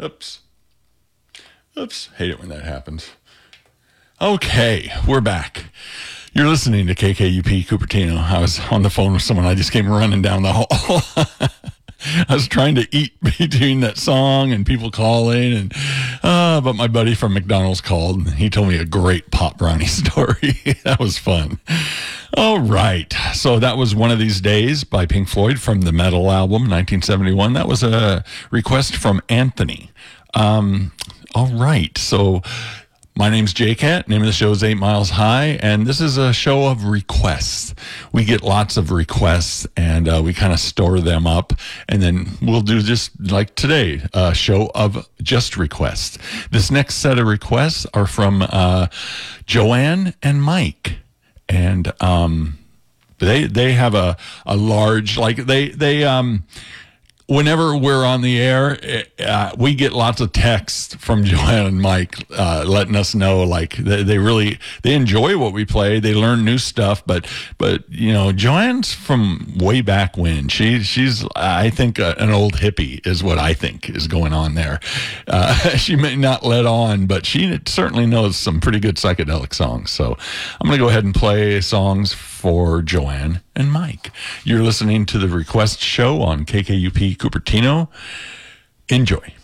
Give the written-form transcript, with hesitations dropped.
Oops. Oops. Hate it when that happens. Okay, we're back. You're listening to KKUP Cupertino. I was on the phone with someone. I just came running down the hall. I was trying to eat between that song and people calling, and but my buddy from McDonald's called, and he told me a great Pop Brownie story. That was fun. All right. So that was One of These Days by Pink Floyd from the Metal album, 1971. That was a request from Anthony. All right. So my name's J-Cat. Name of the show is 8 Miles High, and this is a show of requests. We get lots of requests, and we kind of store them up, and then we'll do just like today, a show of just requests. This next set of requests are from Joanne and Mike, and they have a large, like they whenever we're on the air, we get lots of texts from Joanne and Mike letting us know, like, they enjoy what we play. They learn new stuff, but you know, Joanne's from way back when. She's I think an old hippie is what I think is going on there. She may not let on, but she certainly knows some pretty good psychedelic songs. So I'm going to go ahead and play songs for Joanne and Mike. You're listening to the Request Show on KKUP Cupertino. Enjoy.